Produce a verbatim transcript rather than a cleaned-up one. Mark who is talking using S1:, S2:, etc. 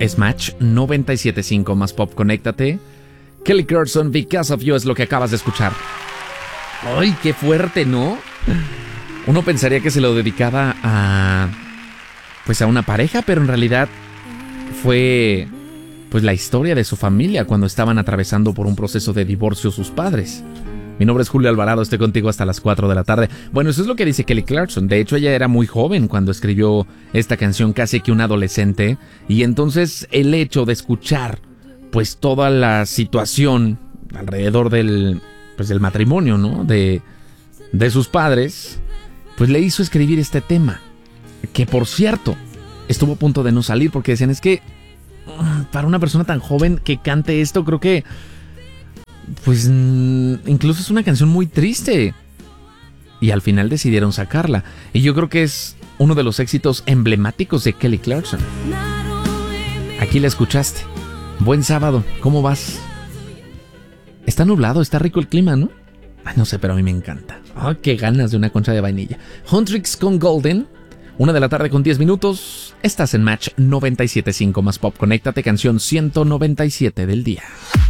S1: es Match noventa y siete punto cinco más pop, conéctate. Kelly Clarkson, Because of You es lo que acabas de escuchar. ¡Ay, qué fuerte!, ¿no? Uno pensaría que se lo dedicaba a... pues a una pareja, pero en realidad fue... pues la historia de su familia cuando estaban atravesando por un proceso de divorcio sus padres. Mi nombre es Julio Alvarado, estoy contigo hasta las cuatro de la tarde. Bueno, eso es lo que dice Kelly Clarkson. De hecho, ella era muy joven cuando escribió esta canción, casi que un adolescente. Y entonces el hecho de escuchar pues toda la situación alrededor del, pues, del matrimonio, ¿no? De, de sus padres, pues le hizo escribir este tema. Que por cierto, estuvo a punto de no salir porque decían, es que para una persona tan joven que cante esto, creo que pues incluso es una canción muy triste. Y al final decidieron sacarla. Y yo creo que es uno de los éxitos emblemáticos de Kelly Clarkson. Aquí la escuchaste. Buen sábado, ¿cómo vas? Está nublado, está rico el clima, ¿no? Ay, no sé, pero a mí me encanta. Oh, qué ganas de una concha de vainilla. Huntrix con Golden. Una de la tarde con diez minutos. Estás en Match noventa y siete punto cinco más pop. Conéctate, canción ciento noventa y siete del día.